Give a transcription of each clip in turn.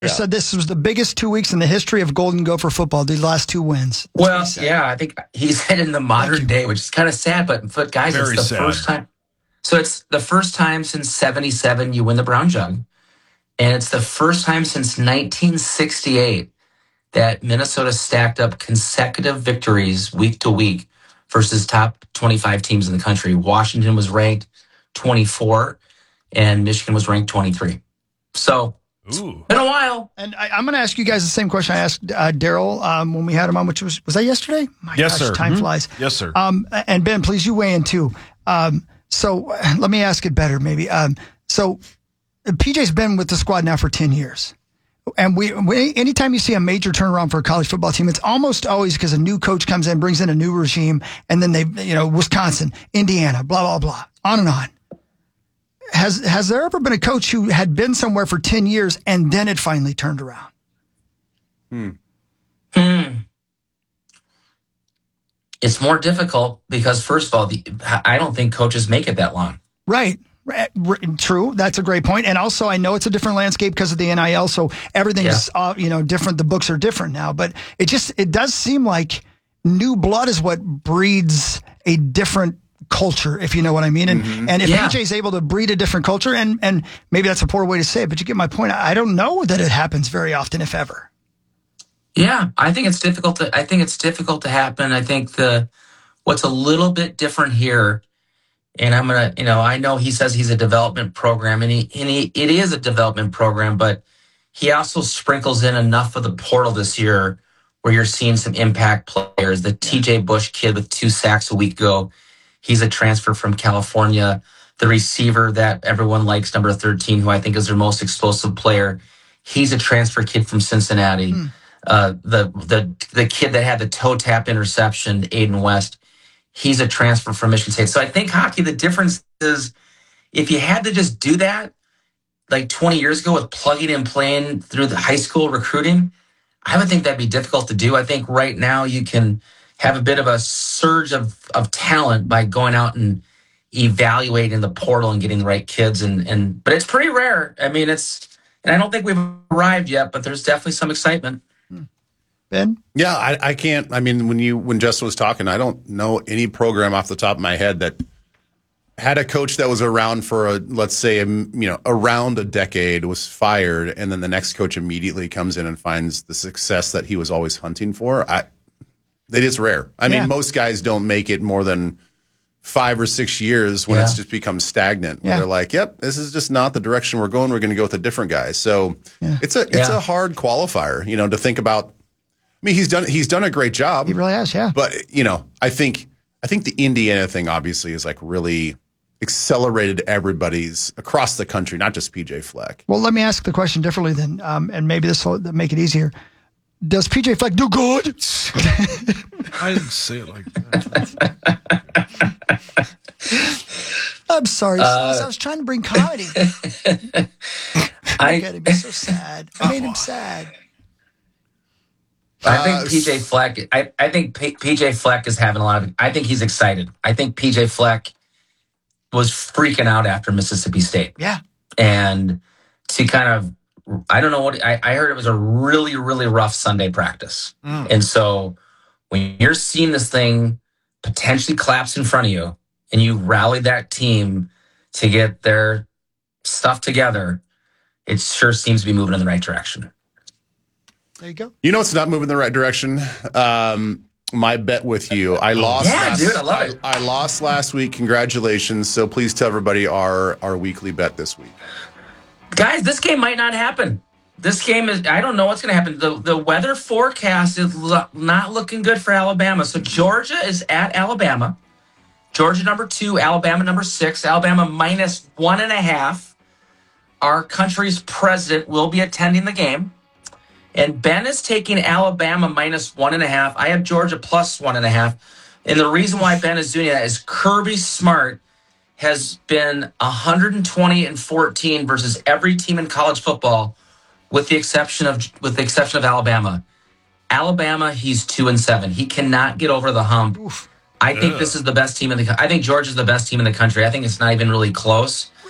said this was the biggest 2 weeks in the history of Golden Gopher football, the last 2 wins. Well, yeah, I think he said in the modern day, which is kind of sad, but guys, Very it's the first time. So it's the first time since 77 you win the Brown Jug. And it's the first time since 1968 that Minnesota stacked up consecutive victories week to week versus top 25 teams in the country. Washington was ranked 24 and Michigan was ranked 23. So it's been a while. And I'm going to ask you guys the same question I asked Daryl when we had him on, which was that yesterday? Yes, sir. Time flies. Yes, sir. And Ben, please, you weigh in too. So let me ask it better, maybe. So PJ's been with the squad now for 10 years. And we anytime you see a major turnaround for a college football team, it's almost always because a new coach comes in, brings in a new regime, and then Wisconsin, Indiana, blah, blah, blah, on and on. Has there ever been a coach who had been somewhere for 10 years and then it finally turned around? It's more difficult because, first of all, I don't think coaches make it that long. Right. True. That's a great point. And also, I know it's a different landscape because of the NIL, so everything's different. The books are different now. But it does seem like new blood is what breeds a different culture, if you know what I mean. And if PJ's able to breed a different culture, and maybe that's a poor way to say it, but you get my point. I don't know that it happens very often, if ever. Yeah, I think it's difficult to happen. I think what's a little bit different here, and I know he says he's a development program, and it is a development program, but he also sprinkles in enough of the portal this year where you're seeing some impact players. The TJ Bush kid with 2 sacks a week ago, he's a transfer from California. The receiver that everyone likes, number 13, who I think is their most explosive player, he's a transfer kid from Cincinnati. The kid that had the toe tap interception, Aiden West, he's a transfer from Michigan State. So I think hockey, the difference is if you had to just do that like 20 years ago with plugging and playing through the high school recruiting, I would think that'd be difficult to do. I think right now you can have a bit of a surge of talent by going out and evaluating the portal and getting the right kids. But it's pretty rare. I mean, and I don't think we've arrived yet, but there's definitely some excitement. Ben? Yeah, I can't. I mean, when Justin was talking, I don't know any program off the top of my head that had a coach that was around for around a decade, was fired, and then the next coach immediately comes in and finds the success that he was always hunting for. It is rare. I mean, most guys don't make it more than 5 or 6 years when it's just become stagnant. Where they're like, "Yep, this is just not the direction we're going. We're going to go with a different guy." So it's a hard qualifier, to think about. I mean, he's done a great job. He really has, yeah. But I think the Indiana thing obviously is like really accelerated everybody's across the country, not just PJ Fleck. Well, let me ask the question differently then, and maybe this will make it easier. Does PJ Fleck do good? I didn't say it like that. I'm sorry. I was trying to bring comedy. He'd be so sad. I made him sad. I think PJ Fleck. I think PJ Fleck is having a lot of. I think he's excited. I think PJ Fleck was freaking out after Mississippi State. Yeah, and to kind of, I don't know what I heard. It was a really, really rough Sunday practice, and so when you're seeing this thing potentially collapse in front of you, and you rally that team to get their stuff together, it sure seems to be moving in the right direction. There you go. It's not moving in the right direction. My bet with you. I lost. Dude, I love it. I lost last week. Congratulations. So please tell everybody our weekly bet this week. Guys, this game might not happen. This game is, I don't know what's going to happen. The weather forecast is not looking good for Alabama. So Georgia is at Alabama. Georgia number 2, Alabama number 6. Alabama minus 1.5. Our country's president will be attending the game. And Ben is taking Alabama minus 1.5. I have Georgia plus 1.5. And the reason why Ben is doing that is Kirby Smart has been 120-14 versus every team in college football, with the exception of Alabama. Alabama, he's 2-7. He cannot get over the hump. I think this is the best team I think Georgia's the best team in the country. I think it's not even really close.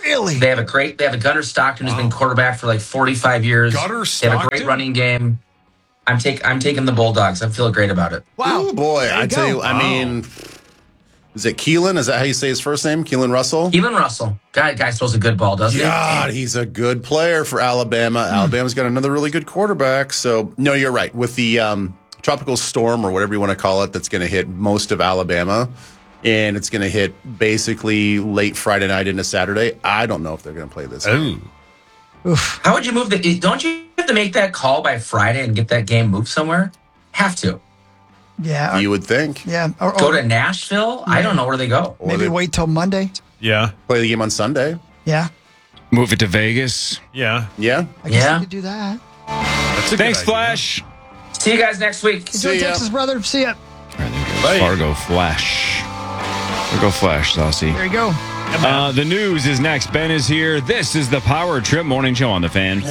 Really? They have a Gunnar Stockton who's been quarterback for like 45 years. Gunnar They have a Stockton? great running game. I'm taking the Bulldogs. I'm feeling great about it. Wow. Oh boy, There you I tell go. you, I mean, is it Keelan? Is that how you say his first name? Keelan Russell? Keelan Russell. Guy throws a good ball, doesn't he? God, he's a good player for Alabama. Alabama's got another really good quarterback. So, no, you're right. With the tropical storm or whatever you want to call it, that's going to hit most of Alabama, and it's going to hit basically late Friday night into Saturday. I don't know if they're going to play this game. How would you move don't you have to make that call by Friday and get that game moved somewhere? Have to. Yeah. You would think. Yeah. Or Go to Nashville? I don't know where they go. Or maybe they wait till Monday. Yeah. play the game on Sunday. Yeah. Move it to Vegas. Yeah. Yeah. I guess Yeah. you could do that. That's a Thanks, good idea. Flash. See you guys next week. Enjoy See ya. Texas, brother. See ya. All right, there we go. Bye. Fargo Flash. Fargo Flash, Saucy. There you go. The news is next. Ben is here. This is the Power Trip Morning Show on The Fan.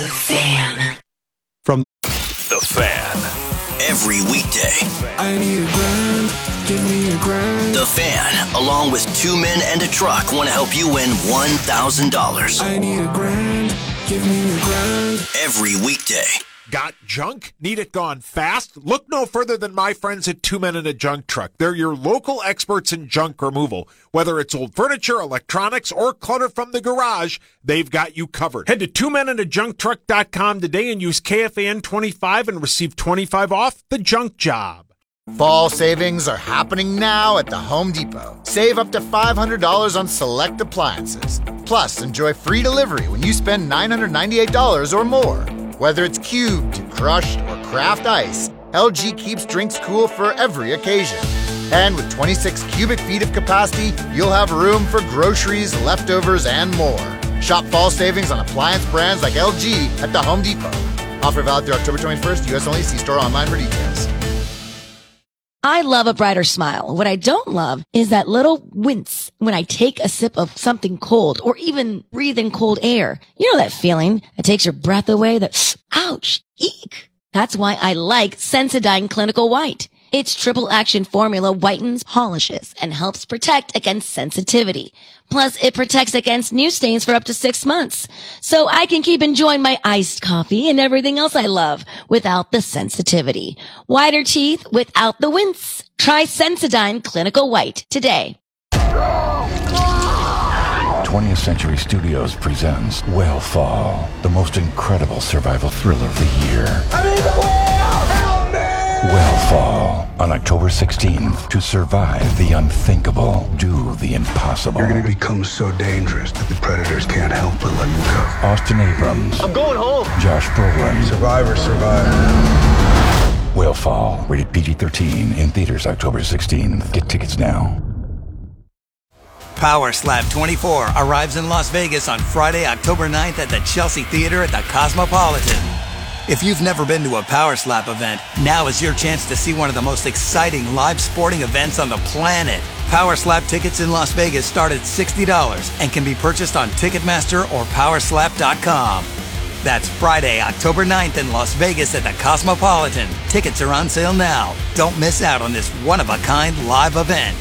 From The Fan. Every weekday, I need a grand, give me a grand. The Fan, along with 2 men and a truck, want to help you win $1,000. I need a grand, give me a grand. Every weekday. Got junk? Need it gone fast? Look no further than my friends at 2 Men and a Junk Truck. They're your local experts in junk removal. Whether it's old furniture, electronics, or clutter from the garage, they've got you covered. Head to 2menandajunkTruck.com today and use KFAN25 and receive 25 off the junk job. Fall savings are happening now at the Home Depot. Save up to $500 on select appliances. Plus, enjoy free delivery when you spend $998 or more. Whether it's cubed, crushed, or craft ice, LG keeps drinks cool for every occasion. And with 26 cubic feet of capacity, you'll have room for groceries, leftovers, and more. Shop fall savings on appliance brands like LG at the Home Depot. Offer valid through October 21st, U.S. only. See store online for details. I love a brighter smile. What I don't love is that little wince when I take a sip of something cold or even breathe in cold air. You know that feeling that takes your breath away, that ouch, eek. That's why I like Sensodyne Clinical White. Its triple action formula whitens, polishes, and helps protect against sensitivity. Plus, it protects against new stains for up to 6 months. So I can keep enjoying my iced coffee and everything else I love without the sensitivity. Whiter teeth without the wince. Try Sensodyne Clinical White today. 20th Century Studios presents Whale Fall, the most incredible survival thriller of the year. I need the whale! Help me! Whale Fall, on October 16th. To survive the unthinkable, do the impossible. You're going to become so dangerous that the predators can't help but let you go. Austin Abrams. I'm going home. Josh Brolin. Survivor, survivor. Whale Fall, rated PG-13, in theaters October 16th. Get tickets now. Power Slap 24 arrives in Las Vegas on Friday, October 9th at the Chelsea Theater at the Cosmopolitan. If you've never been to a Power Slap event, now is your chance to see one of the most exciting live sporting events on the planet. Power Slap tickets in Las Vegas start at $60 and can be purchased on Ticketmaster or Powerslap.com. That's Friday, October 9th in Las Vegas at the Cosmopolitan. Tickets are on sale now. Don't miss out on this one-of-a-kind live event.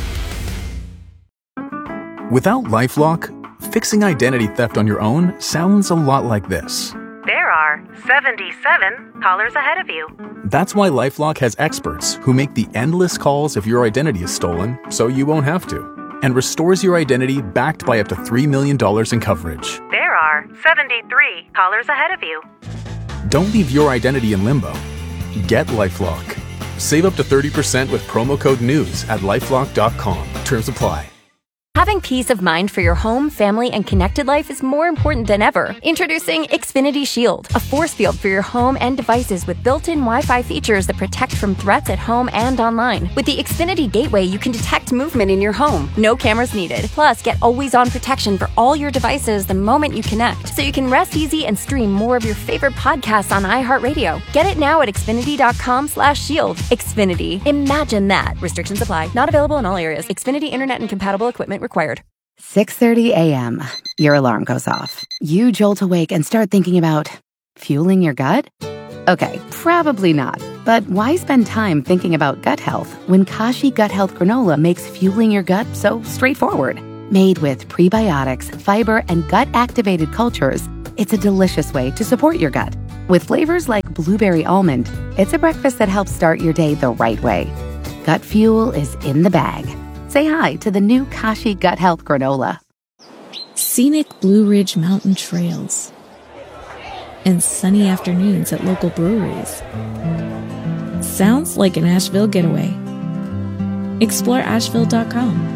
Without LifeLock, fixing identity theft on your own sounds a lot like this. There are 77 callers ahead of you. That's why LifeLock has experts who make the endless calls if your identity is stolen, so you won't have to, and restores your identity backed by up to $3 million in coverage. There are 73 callers ahead of you. Don't leave your identity in limbo. Get LifeLock. Save up to 30% with promo code NEWS at LifeLock.com. Terms apply. Having peace of mind for your home, family, and connected life is more important than ever. Introducing Xfinity Shield, a force field for your home and devices with built-in Wi-Fi features that protect from threats at home and online. With the Xfinity Gateway, you can detect movement in your home. No cameras needed. Plus, get always-on protection for all your devices the moment you connect, so you can rest easy and stream more of your favorite podcasts on iHeartRadio. Get it now at Xfinity.com/shield. Xfinity. Imagine that. Restrictions apply. Not available in all areas. Xfinity Internet and compatible equipment required. 6:30 a.m. Your alarm goes off. You jolt awake and start thinking about fueling your gut? Okay, probably not. But why spend time thinking about gut health when Kashi Gut Health Granola makes fueling your gut so straightforward? Made with prebiotics, fiber, and gut-activated cultures, it's a delicious way to support your gut. With flavors like blueberry almond, it's a breakfast that helps start your day the right way. Gut Fuel is in the bag. Say hi to the new Kashi Gut Health Granola. Scenic Blue Ridge Mountain trails and sunny afternoons at local breweries. Sounds like an Asheville getaway. Explore Asheville.com.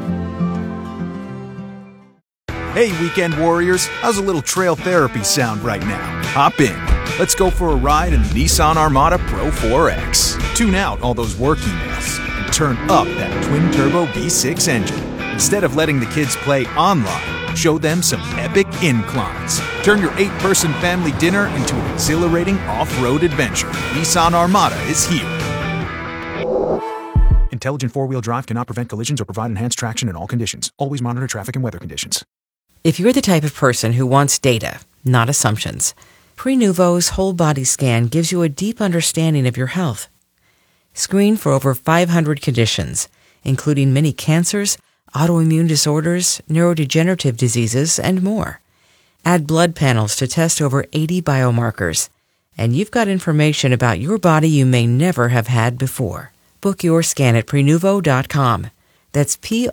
Hey, weekend warriors, how's a little trail therapy sound right now? Hop in. Let's go for a ride in the Nissan Armada Pro 4X. Tune out all those work emails and turn up that twin-turbo V6 engine. Instead of letting the kids play online, show them some epic inclines. Turn your 8-person family dinner into an exhilarating off-road adventure. Nissan Armada is here. Intelligent four-wheel drive cannot prevent collisions or provide enhanced traction in all conditions. Always monitor traffic and weather conditions. If you're the type of person who wants data, not assumptions, Prenuvo's whole body scan gives you a deep understanding of your health. Screen for over 500 conditions, including many cancers, autoimmune disorders, neurodegenerative diseases, and more. Add blood panels to test over 80 biomarkers, and you've got information about your body you may never have had before. Book your scan at Prenuvo.com. That's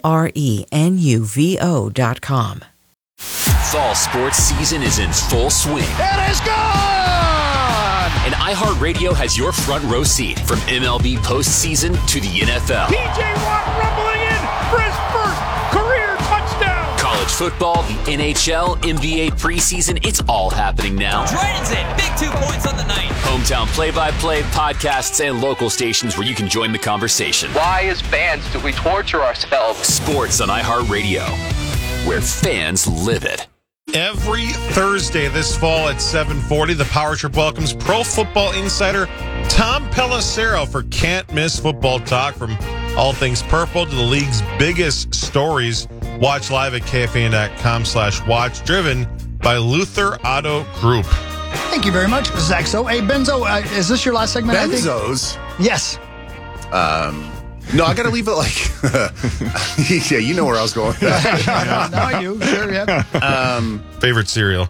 Prenuvo.com. Fall sports season is in full swing. It is gone! And iHeartRadio has your front row seat from MLB postseason to the NFL. P.J. Watt rumbling in for his first career touchdown! College football, the NHL, NBA preseason, it's all happening now. Dragons in, big 2 points on the night. Hometown play-by-play, podcasts, and local stations where you can join the conversation. Why, as fans, do we torture ourselves? Sports on iHeartRadio, where fans live it. Every Thursday this fall at 7:40, the Power Trip welcomes Pro Football Insider Tom Pelissero for Can't Miss Football Talk. From all things purple to the league's biggest stories. Watch live at KFAN.com/watch, driven by Luther Auto Group. Thank you very much, Zach. So, hey, Benzo, is this your last segment? Benzos? Yes. No, I got to leave it like, yeah, you know where I was going. No, you sure, yeah. Favorite cereal.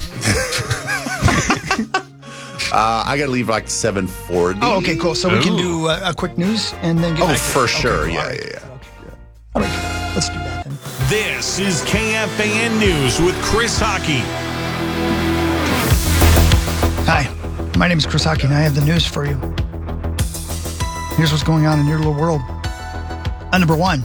I got to leave like 7:40. Oh, okay, cool. So we can do a quick news and then get back to it. For sure. Okay, Yeah, right. yeah. All right, let's do that then. This is KFAN News with Chris Hockey. Hi, my name is Chris Hockey, and I have the news for you. Here's what's going on in your little world. Number one,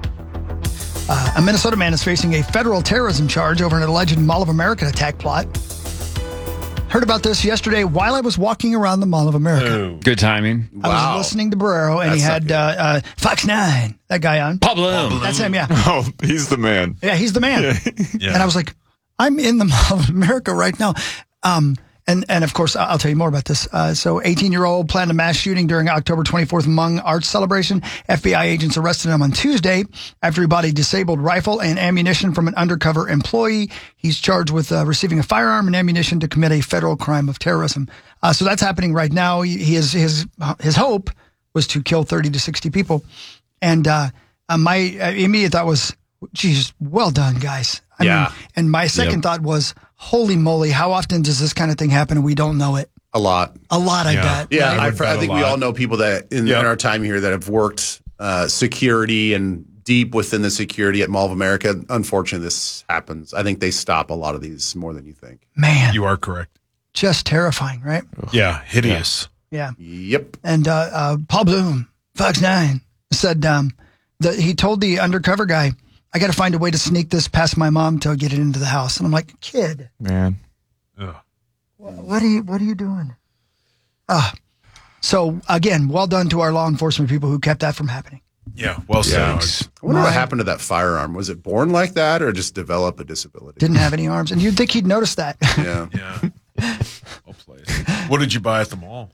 a Minnesota man is facing a federal terrorism charge over an alleged Mall of America attack plot. Heard about this yesterday while I was walking around the Mall of America. Oh. Good timing. I was listening to Barrero, and he had Fox 9, that guy on. Pablo. That's him, yeah. Oh, he's the man. Yeah, he's the man. Yeah. And I was like, I'm in the Mall of America right now. And of course, I'll tell you more about this. So 18-year-old planned a mass shooting during October 24th Hmong Arts celebration. FBI agents arrested him on Tuesday after he bought a disabled rifle and ammunition from an undercover employee. He's charged with receiving a firearm and ammunition to commit a federal crime of terrorism. So that's happening right now. His hope was to kill 30 to 60 people. And my immediate thought was, geez, well done, guys. I mean, and my second thought was, holy moly, how often does this kind of thing happen and we don't know it? A lot. A lot, I bet. Yeah, right? I think we all know people that in our time here that have worked security and deep within the security at Mall of America. Unfortunately, this happens. I think they stop a lot of these more than you think. Man. You are correct. Just terrifying, right? Yeah, hideous. Yeah. Yep. And Paul Bloom, Fox 9, said that he told the undercover guy, I got to find a way to sneak this past my mom to get it into the house. And I'm like, kid. Man. What are you doing? So, again, well done to our law enforcement people who kept that from happening. Yeah, well said. I wonder what happened to that firearm. Was it born like that or just develop a disability? Didn't have any arms. And you'd think he'd notice that. Yeah. Well played. What did you buy at the mall?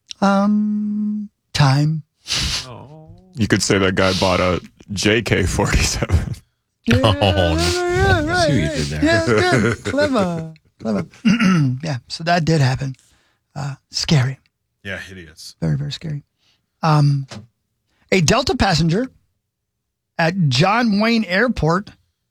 Time. You could say that guy bought a JK-47. Yeah, right. See what you did there. Yeah, good. Clever. Yeah, so that did happen. Scary. Yeah, hideous. Very, very scary. A Delta passenger at John Wayne Airport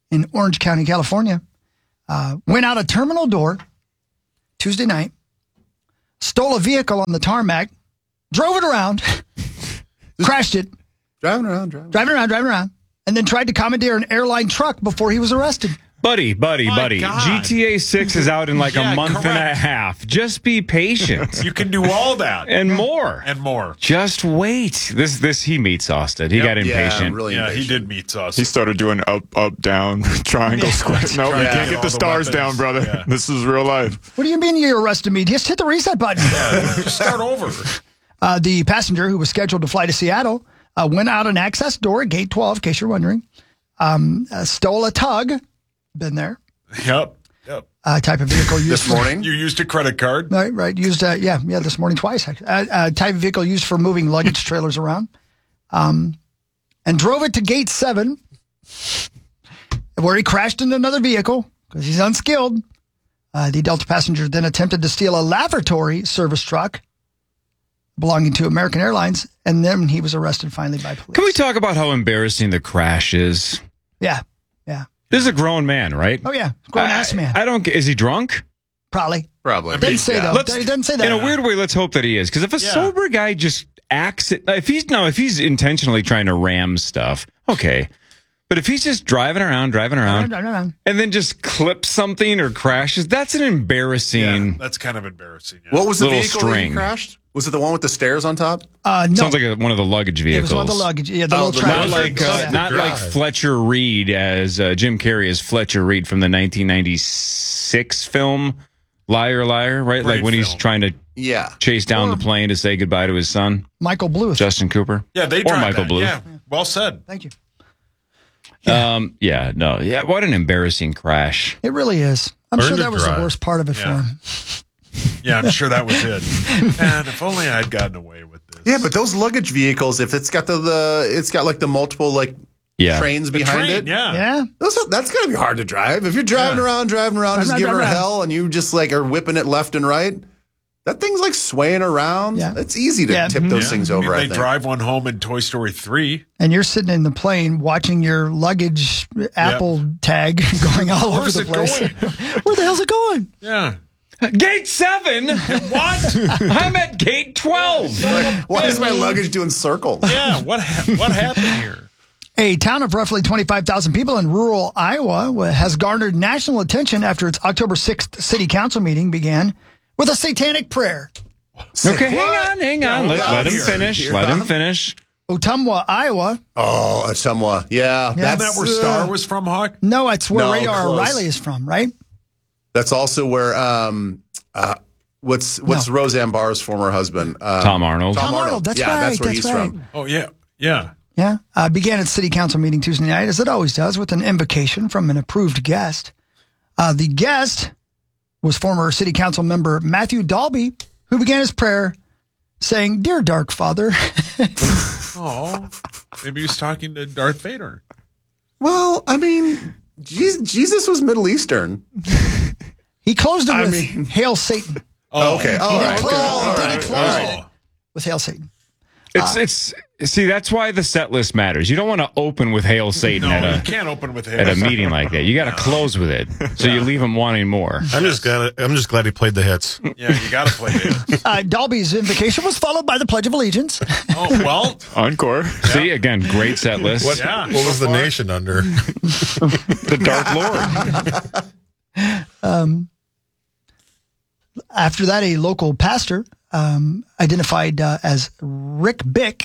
in Orange County, California, went out a terminal door Tuesday night, stole a vehicle on the tarmac, drove it around, crashed it. Driving around, and then tried to commandeer an airline truck before he was arrested. Buddy. God. GTA 6 is out in like a month and a half. Just be patient. You can do all that. And more. Just wait. This he meets Austin. He got impatient. Really he did meet us. He started doing up, down, triangle, square. No, we can't get the stars down, brother. Yeah. This is real life. What do you mean you arrested me? Just hit the reset button. Just start over. The passenger who was scheduled to fly to Seattle went out an access door at gate 12, in case you're wondering. Stole a tug. Been there. Yep. Type of vehicle used this morning. You used a credit card. Right. Used this morning twice. Type of vehicle used for moving luggage trailers around. And drove it to gate 7, where he crashed into another vehicle because he's unskilled. The Delta passenger then attempted to steal a lavatory service truck belonging to American Airlines, and then he was arrested finally by police. Can we talk about how embarrassing the crash is? Yeah. This is a grown man, right? Oh, yeah. Grown-ass man. Is he drunk? Probably. Doesn't say, though. He doesn't say that. In a weird way, let's hope that he is. Because if a sober guy just acts it, if he's intentionally trying to ram stuff, okay. But if he's just driving around, and then just clips something or crashes, that's an embarrassing. Yeah, that's kind of embarrassing. Yeah. What was the little vehicle string. that he crashed? Was it the one with the stairs on top? No. Sounds like one of the luggage vehicles. It was one of the luggage. Yeah, the little truck. Not like Fletcher Reed as Jim Carrey as Fletcher Reed from the 1996 film Liar, Liar, right? Great like when film. he's trying to chase down the plane to say goodbye to his son. Michael Bluth. Justin Cooper. Yeah, they or drive Michael that. Bluth. Yeah, well said. Thank you. What an embarrassing crash. It really is. I'm sure that was drive. the worst part of it for him. Yeah, I'm sure that was it. Man, if only I'd gotten away with this. Yeah, but those luggage vehicles, if it's got it's got like the multiple trains behind it. Yeah. That's gonna be hard to drive. If you're driving around, just giving her hell, and you just are whipping it left and right. That thing's like swaying around. Yeah. It's easy to tip those things over. They drive one home in Toy Story 3. And you're sitting in the plane watching your luggage Apple tag going all over the place. Where the hell's it going? Yeah. Gate 7? What? I'm at gate 12. Why is my luggage doing circles? Yeah, what happened here? A town of roughly 25,000 people in rural Iowa has garnered national attention after its October 6th city council meeting began with a satanic prayer. Okay, hang on. Let him finish. Let him finish. Ottumwa, Iowa. Oh, Ottumwa. Yeah. Isn't that where Star was from, Hawk? No, it's where Radar O'Reilly is from, right? That's also where what's Roseanne Barr's former husband? Tom Arnold. Tom Arnold. That's right. That's where he's right. from. Oh, yeah. Yeah. Began its city council meeting Tuesday night, as it always does, with an invocation from an approved guest. The guest was former city council member Matthew Dalby, who began his prayer saying, "Dear Dark Father." Oh, maybe he was talking to Darth Vader. Well, I mean, Jesus was Middle Eastern. He closed it with Hail Satan. Oh, okay. All right. He closed it with Hail Satan. See, that's why the set list matters. You don't want to open with Hail Satan you can't open with Hail at a Satan. meeting like that. You got to close with it, so you leave them wanting more. I'm just glad he played the hits. Yeah, you got to play the hits. Dalby's invocation was followed by the Pledge of Allegiance. Oh, well. Encore. Yeah. See, again, great set list. What was the nation under? The Dark Lord. After that, a local pastor identified as Rick Bick.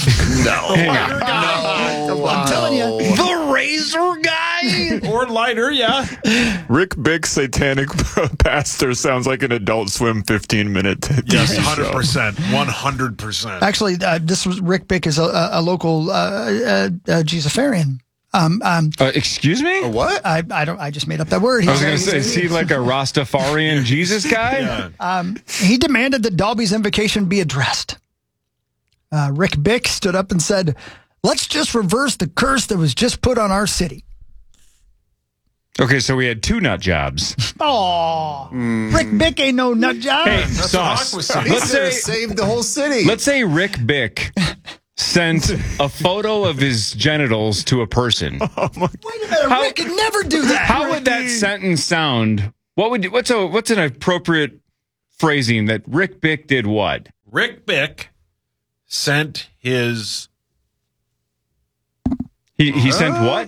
I'm telling you. The razor guy? Or lighter, yeah. Rick Bick, satanic pastor, sounds like an Adult Swim 15-minute TV Yes, show. 100%. 100%. Actually, this was Rick Bick is a local Jesusarian. Excuse me? What? I just made up that word. I was going to say, is he like a Rastafarian Jesus guy? Yeah. He demanded that Dalby's invocation be addressed. Rick Bick stood up and said, "Let's just reverse the curse that was just put on our city." Okay, so we had two nut jobs. Oh, Rick Bick ain't no nut job. Hey, Sauce. Let's say saved the whole city. Let's say Rick Bick sent a photo of his genitals to a person. Wait a minute, Rick could never do that. How would that sentence sound? What's an appropriate phrasing that Rick Bick did what? Rick Bick sent his... He sent what?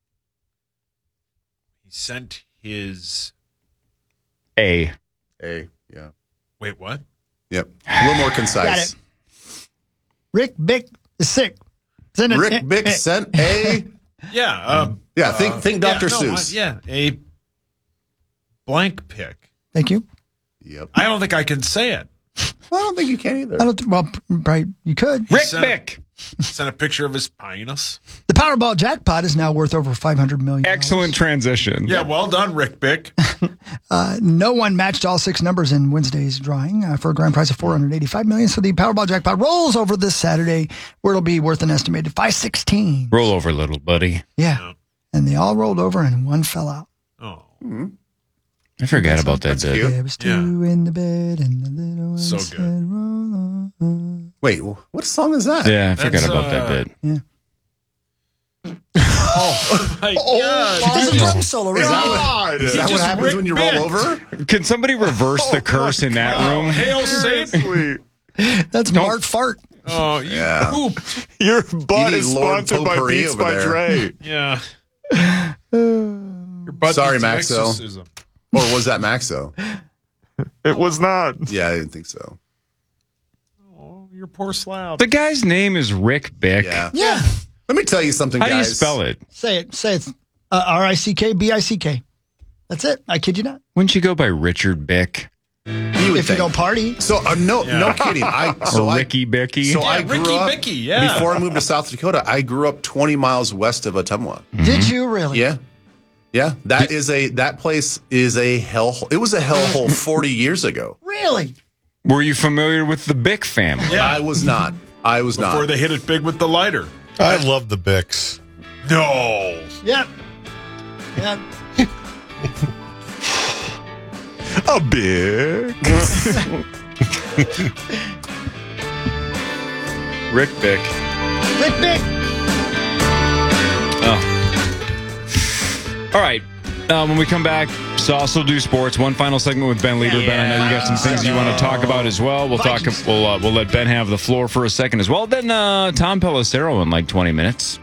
He sent his... Yeah. Wait, what? Yep. A little more concise. Got it. Rick Bick is sick. Rick Bick sent a... Yeah. Think Dr. Seuss. A blank pic. Thank you. Yep. I don't think I can say it. Well, I don't think you can either. Right, you could. Rick Bick sent a picture of his penis. The Powerball jackpot is now worth over $500 million. Excellent transition. Yeah, well done, Rick Bick. No one matched all 6 numbers in Wednesday's drawing for a grand prize of $485 million. So the Powerball jackpot rolls over this Saturday, where it'll be worth an estimated $516. Roll over, little buddy. Yeah. And they all rolled over and one fell out. Oh. Mm-hmm. I forgot about that bit. There was 2 in the bed and the little one So said, good. roll on. Wait, what song is that? Yeah, I forgot about that bit. Yeah. Oh my God. There's a drum solo. Is that what happens when you roll over? Can somebody reverse the curse in that room? Hail Satan. That's Mart Fart. Oh, you pooped. Your butt is Lord sponsored by Potpourri Beats over by there. Dre. Yeah. Your butt Sorry, needs an Maxo. exorcism. Or was that Maxo? It was not. Yeah, I didn't think so. Oh, your poor slab. The guy's name is Rick Bick. Yeah. Let me tell you something, How guys. do you spell it? Say it. R-I-C-K-B-I-C-K. That's it. I kid you not. Wouldn't you go by Richard Bick? You would If you don't party. So, no kidding. Or Ricky Bicky? So I grew Ricky up, Bicky, yeah. before I moved to South Dakota, I grew up 20 miles west of Ottumwa. Did you really? Yeah. Yeah. That place is a hellhole. It was a hellhole 40 years ago. Really? Were you familiar with the Bick family? Yeah. I was not. Before they hit it big with the lighter. I love the Bicks. No. Yep. Yep. A big. Rick Bick. Rick Bick. Oh. All right. When we come back, Sauce will do sports. One final segment with Ben Leader. Ben, I know you got some things you want to talk about as well. We'll talk. We'll let Ben have the floor for a second as well. Then Tom Pelissero in like 20 minutes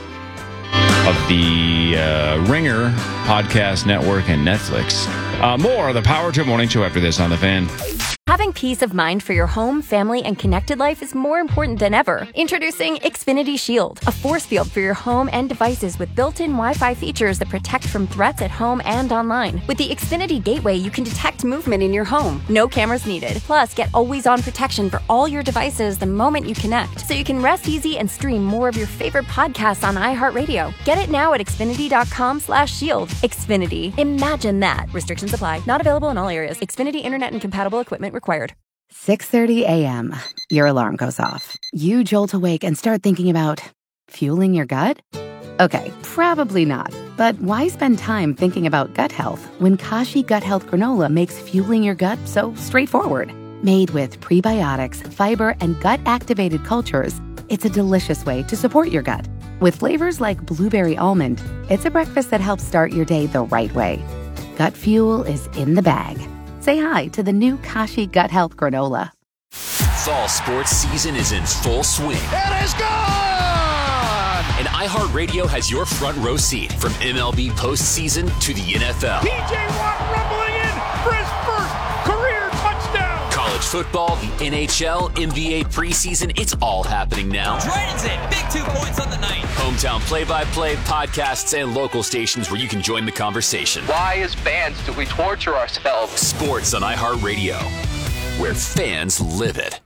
of the Ringer Podcast Network and Netflix. More of the Power Trip Morning Show after this on The Fan. Having peace of mind for your home, family, and connected life is more important than ever. Introducing Xfinity Shield, a force field for your home and devices with built-in Wi-Fi features that protect from threats at home and online. With the Xfinity Gateway, you can detect movement in your home. No cameras needed. Plus, get always-on protection for all your devices the moment you connect, so you can rest easy and stream more of your favorite podcasts on iHeartRadio. Get it now at Xfinity.com/shield. Xfinity. Imagine that. Restrictions apply. Not available in all areas. Xfinity Internet and compatible equipment required. 6:30 a.m. Your alarm goes off. You jolt awake and start thinking about fueling your gut? Okay, probably not. But why spend time thinking about gut health when Kashi Gut Health Granola makes fueling your gut so straightforward? Made with prebiotics, fiber, and gut-activated cultures, it's a delicious way to support your gut. With flavors like blueberry almond, it's a breakfast that helps start your day the right way. Gut fuel is in the bag. Say hi to the new Kashi Gut Health Granola. Fall sports season is in full swing. It is gone! And iHeartRadio has your front row seat from MLB postseason to the NFL. P.J. Watt rumbling in for his first career touchdown! College football, the NHL, NBA preseason, it's all happening now. Dragons in, big 2 points on the night. Hometown play-by-play, podcasts, and local stations where you can join the conversation. Why, as fans, do we torture ourselves? Sports on iHeartRadio, where fans live it.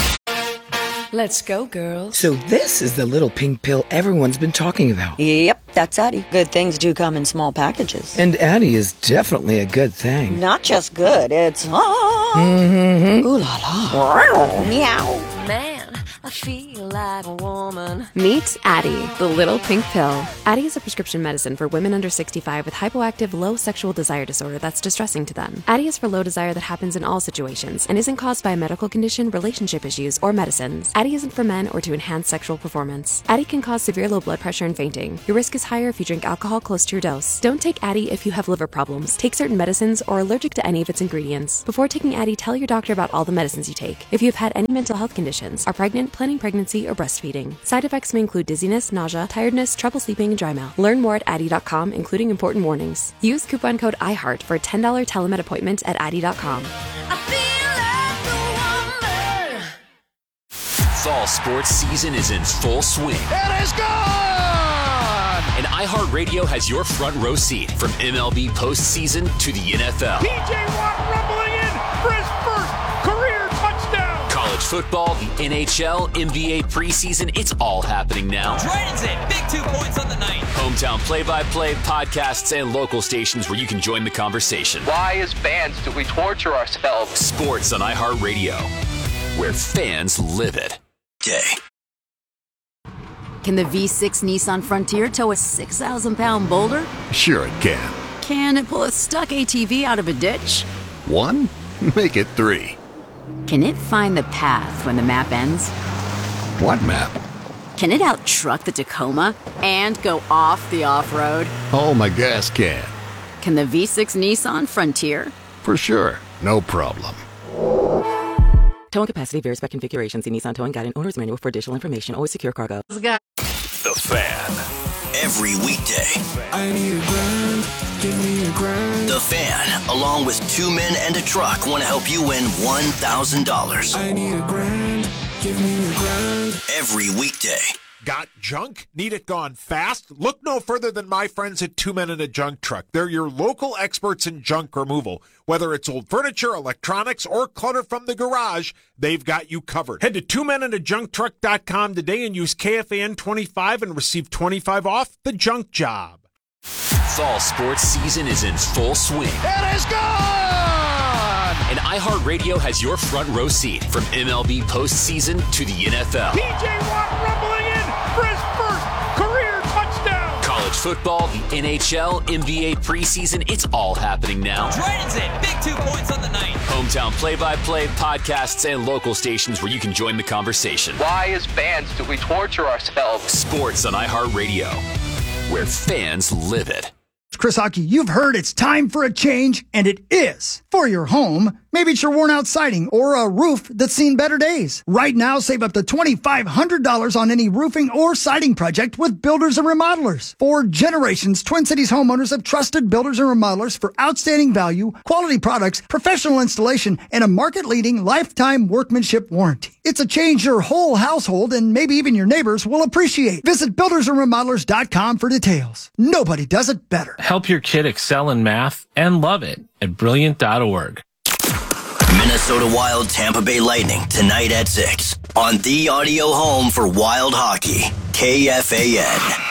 Let's go, girls. So this is the little pink pill everyone's been talking about. Yep, that's Addie. Good things do come in small packages. And Addie is definitely a good thing. Not just good, it's ooh la la. Meow. Man, I feel like a woman. Meet Addie, the little pink pill. Addie is a prescription medicine for women under 65 with hypoactive low sexual desire disorder that's distressing to them. Addie is for low desire that happens in all situations and isn't caused by a medical condition, relationship issues, or medicines. Addie isn't for men or to enhance sexual performance. Addie can cause severe low blood pressure and fainting. Your risk is higher if you drink alcohol close to your dose. Don't take Addie if you have liver problems, take certain medicines, or are allergic to any of its ingredients. Before taking Addie, tell your doctor about all the medicines you take. If you've had any mental health conditions, are pregnant, planning pregnancy, or breastfeeding. Side effects may include dizziness, nausea, tiredness, trouble sleeping, and dry mouth. Learn more at Addie.com, including important warnings. Use coupon code IHEART for a $10 telemed appointment at Addie.com. Fall sports season is in full swing. It is gone! And iHeartRadio has your front row seat from MLB postseason to the NFL. P.J. Watt rumbling in for his first career touchdown. College football, the NHL, NBA preseason, it's all happening now. Dragons in, big 2 points on the night. Hometown play-by-play, podcasts, and local stations where you can join the conversation. Why, as fans, do we torture ourselves? Sports on iHeartRadio, where fans live it. Can the V6 Nissan Frontier tow a 6,000-pound boulder? Sure it can. Can it pull a stuck ATV out of a ditch? 1? Make it 3. Can it find the path when the map ends? What map? Can it out-truck the Tacoma and go off the off-road? Oh, my gas can. Can the V6 Nissan Frontier? For sure. No problem. Towing capacity varies by configuration. See Nissan Towing Guide and Owner's Manual for additional information. Always secure cargo. The Fan. Every weekday. I need a grind. Give me a grind. The Fan, along with 2 men and a truck, want to help you win $1,000. I need a grind. Give me a grind. Every weekday. Got junk? Need it gone fast? Look no further than my friends at 2 Men and a Junk Truck. They're your local experts in junk removal. Whether it's old furniture, electronics, or clutter from the garage, they've got you covered. Head to 2menandajuncktruck.com today and use KFAN25 and receive 25 off the junk job. Fall sports season is in full swing. It is gone! And iHeartRadio has your front row seat from MLB postseason to the NFL. P.J. Watt rumbling in for his first career touchdown. College football, the NHL, NBA preseason, it's all happening now. Dragons in, big 2 points on the night. Hometown play-by-play, podcasts, and local stations where you can join the conversation. Why, as fans, do we torture ourselves? Sports on iHeartRadio, where fans live it. Chris Hockey, you've heard it's time for a change, and it is. For your home, maybe it's your worn-out siding or a roof that's seen better days. Right now, save up to $2,500 on any roofing or siding project with Builders and Remodelers. For generations, Twin Cities homeowners have trusted Builders and Remodelers for outstanding value, quality products, professional installation, and a market-leading lifetime workmanship warranty. It's a change your whole household and maybe even your neighbors will appreciate. Visit buildersandremodelers.com for details. Nobody does it better. Help your kid excel in math and love it at Brilliant.org. Minnesota Wild Tampa Bay Lightning tonight at 6 on the audio home for Wild Hockey, KFAN.